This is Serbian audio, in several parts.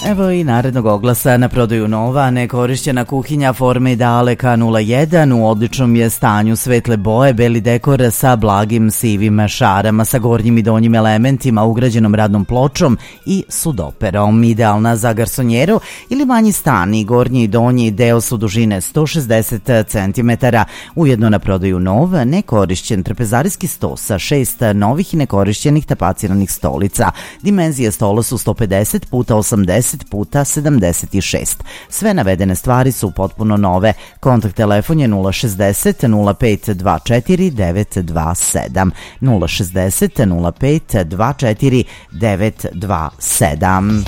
Evo i narednog oglasa na prodaju nova, nekorišćena kuhinja forme ideale K01 u odličnom je stanju, svetle boje, beli dekor sa blagim sivim šarama, sa gornjim i donjim elementima, ugrađenom radnom pločom i sudoperom. Idealna za garsonjeru ili manji stan i gornji i donji deo su dužine 160 cm. Ujedno na prodaju nov, nekorišćen trpezarijski sto sa 6 novih i nekorišćenih tapaciranih stolica. Dimenzije stola su 150 x 80 x 76. Sve navedene stvari su potpuno nove. Kontakt telefon je 060 0524 927 060 0524 927.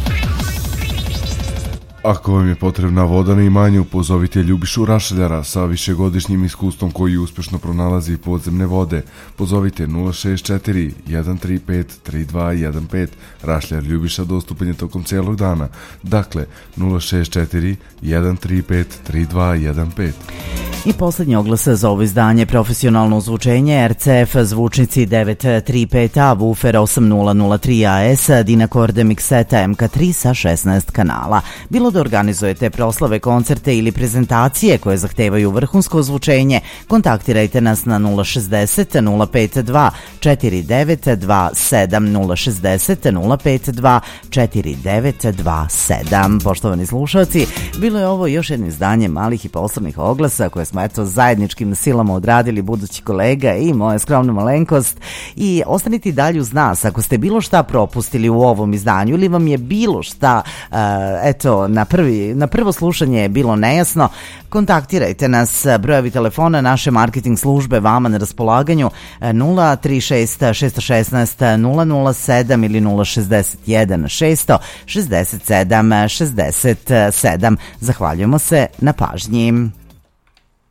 Ako vam je potrebna voda na imanju, pozovite Ljubišu Rašeljara sa višegodišnjim iskustvom koji uspešno pronalazi podzemne vode. Pozovite 064 135 3215. Rašljar Ljubiša dostupan je tokom celog dana. Dakle, 064 135 3215. I poslednji oglas za ovo izdanje: profesionalno ozvučenje, RCF zvučnici 935A, Woofer 8003 AS, Dynacorde Mixeta MK3 sa 16 kanala. Bilo da organizujete proslave, koncerte ili prezentacije koje zahtevaju vrhunsko ozvučenje, kontaktirajte nas na 060 052 4927 060 052 4927. Poštovani slušalci, bilo je ovo još jedno izdanje malih i poslovnih oglasa koje smo zajedničkim silama odradili, budući kolega i moja skromna malenkost. I ostanite dalje uz nas ako ste bilo šta propustili u ovom izdanju ili vam je bilo šta na prvo slušanje je bilo nejasno, kontaktirajte nas. Brojevi telefona naše marketing službe vama na raspolaganju 036 616 007 ili 061 667 67. Zahvaljujemo se na pažnji.